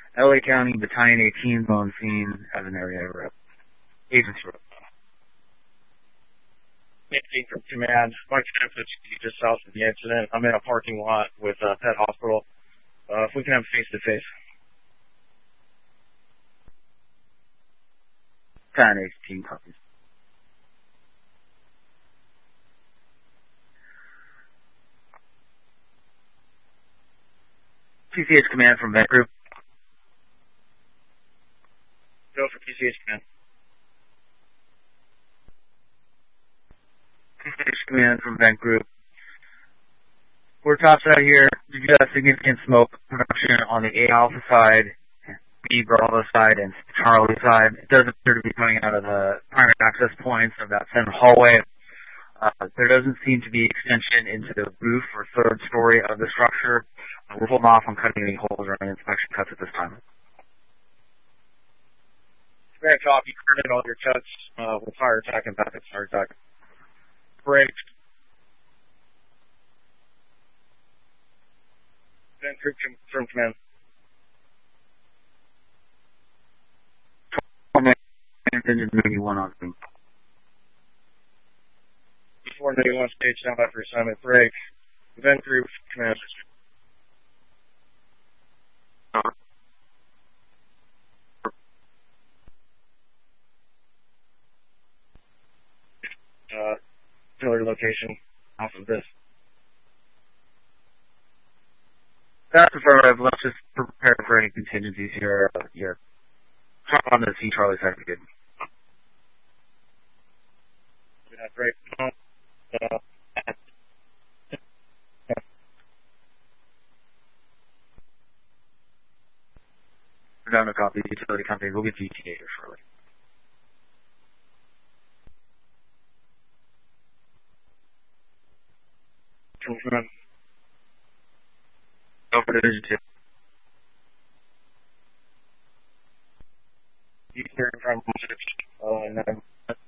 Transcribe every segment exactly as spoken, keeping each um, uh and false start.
L A County Battalion eighteen on scene as an area rep. Agents rep. eighteen from command. My campus is just south of the incident. I'm in a parking lot with uh, Pet Hospital. Uh, if we can have face-to-face. Battalion eighteen copies. P C H command from Vent Group. Go for P C H command. P C H command from Vent Group. We're topside here. We've got significant smoke production on the A Alpha side, B Bravo side, and Charlie side. It does appear to be coming out of the primary access points of that center hallway. Uh, there doesn't seem to be extension into the roof or third story of the structure. Uh, we're holding off on cutting any holes or any inspection cuts at this time. Great copy. Coordinate all your cuts uh, with fire attack and backup fire attack. Break. Then Group from command. Engine ninety-one on scene. Before ninety-one stage down by for assignment. Break. Vent Group command. Uh, similar location off of this. That's affirmative. Let's just prepare for any contingencies here. Uh, yeah. Hop on the C Charlie side if we could. Yeah, great. Uh, We're down to copy utility company. We'll get to E T A here shortly. from command. Go for Division two. You hear from uh, and then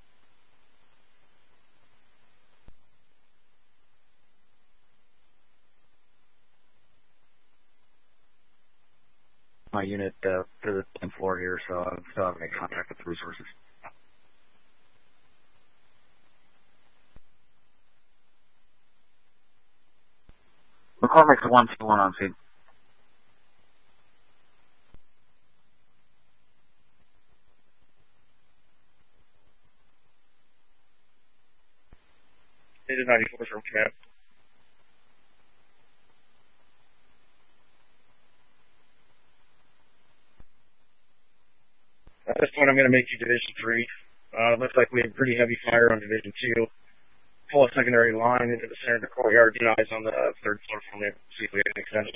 my unit uh, to the tenth floor here, so I still have to make contact with the resources. McCormick's one two one on scene. Data ninety-four from command. At this point, I'm going to make you Division three. Uh, looks like we had pretty heavy fire on Division two. Pull a secondary line into the center of the courtyard. Do eyes on the third floor from there. See if we get an extension.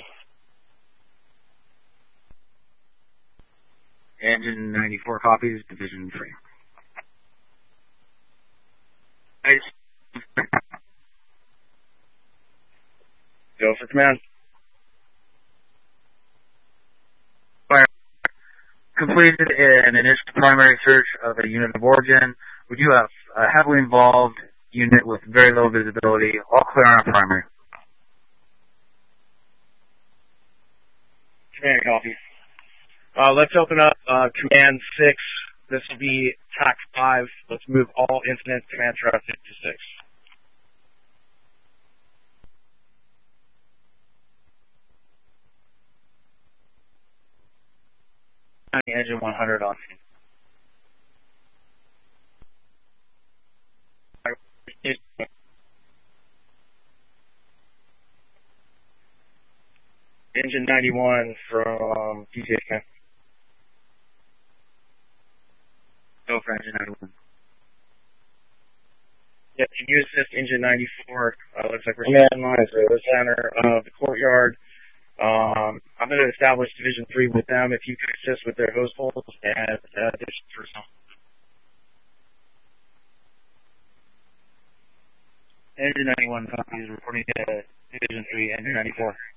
Engine ninety-four copies, Division three. Nice. Go for command. Fire. Completed an initial primary search of a unit of origin. We do have a heavily involved unit with very low visibility. All clear on our primary. Command copy. Uh, let's open up uh, Command six. This will be T A C five. Let's move all incident command traffic to six. Engine one hundred on scene. Engine ninety-one from P C H command. Go for engine ninety-one. Yeah, can you assist engine ninety-four? Uh, looks like we're standing lines for the center of the courtyard. Um, I'm going to establish Division three with them if you could assist with their hose poles and uh, Division personnel. Engine ninety-one copies reporting to Division three, engine ninety-four.